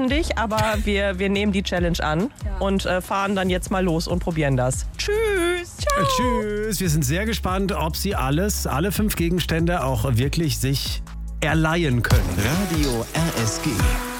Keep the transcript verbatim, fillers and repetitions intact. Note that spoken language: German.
aufwendig, aber wir, wir nehmen die Challenge an Ja. und äh, fahren dann jetzt mal los und probieren das. Tschüss. Ciao. Äh, Tschüss. Wir sind sehr gespannt, ob Sie alles, alle fünf Gegenstände auch wirklich sich erleihen können. Radio R S G.